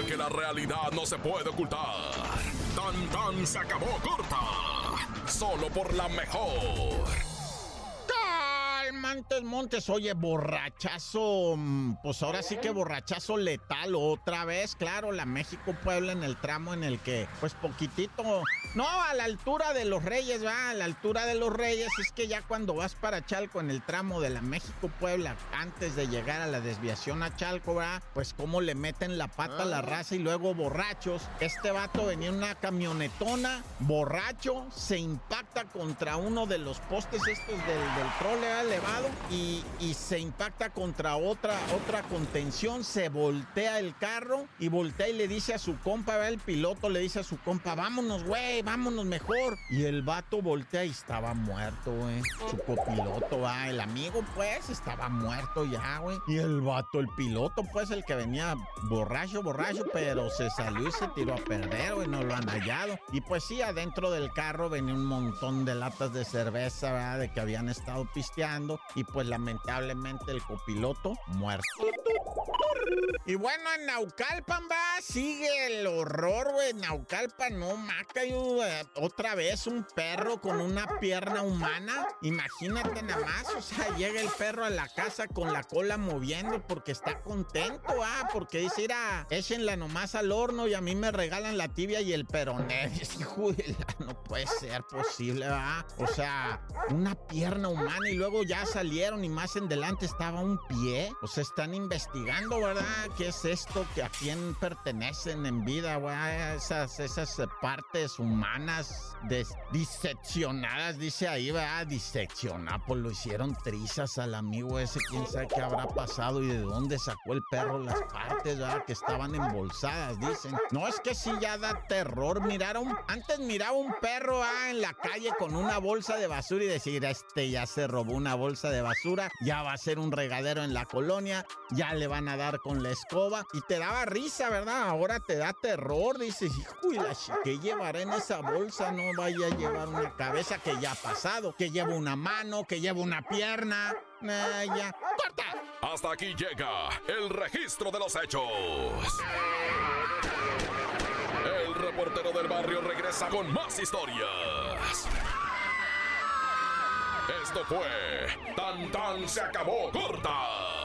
porque la realidad no se puede ocultar. Tan tan se acabó corta. Solo por la mejor. Montes, oye, borrachazo, pues ahora sí que borrachazo letal otra vez, claro, la México-Puebla en el tramo en el que, pues poquitito, no, a la altura de los Reyes, va, a la altura de los Reyes, es que ya cuando vas para Chalco en el tramo de la México-Puebla, antes de llegar a la desviación a Chalco, va, pues cómo le meten la pata a la raza y luego borrachos, este vato venía en una camionetona, borracho, se impacta contra uno de los postes estos del trole elevado y se impacta contra otra contención, se voltea el carro y voltea y le dice a su compa, ¿va? El piloto le dice a su compa, vámonos, güey, vámonos mejor. Y el vato voltea y estaba muerto, güey. Su copiloto, va, el amigo, pues, estaba muerto ya, güey. Y el vato, el piloto, pues, el que venía borracho, pero se salió y se tiró a perder, güey, no lo han hallado. Y pues sí, adentro del carro venía un montón de latas de cerveza, ¿verdad? De que habían estado pisteando. Y pues lamentablemente el copiloto muerto. Y bueno, en Naucalpan, va, sigue el horror, güey. Naucalpan, no, maca, otra vez un perro con una pierna humana. Imagínate nada más, o sea, llega el perro a la casa con la cola moviendo porque está contento, porque dice, mira, échenla nomás al horno y a mí me regalan la tibia y el peroné. Hijo de la, no puede ser posible, va. O sea, una pierna humana y luego ya salieron y más en delante estaba un pie. O sea, están investigando, ¿verdad? ¿Qué es esto? ¿Que a quién pertenecen en vida, güey? Esas partes humanas diseccionadas, dice ahí, ¿verdad? Diseccionar, pues lo hicieron trizas al amigo ese. ¿Quién sabe qué habrá pasado y de dónde sacó el perro las partes, ¿verdad? Que estaban embolsadas, dicen. No, es que sí ya da terror. Antes miraba un perro, en la calle con una bolsa de basura y decir, ya se robó una bolsa de basura, ya va a ser un regadero en la colonia, ya le van a dar con la escoba, y te daba risa, ¿verdad? Ahora te da terror, dices, hijo, ¿y qué llevará en esa bolsa? No vaya a llevar una cabeza, que ya ha pasado, que lleva una mano, que lleva una pierna, ya. ¡Corta! Hasta aquí llega el registro de los hechos. El reportero del barrio regresa con más historias. Esto fue Tan Tan se acabó corta.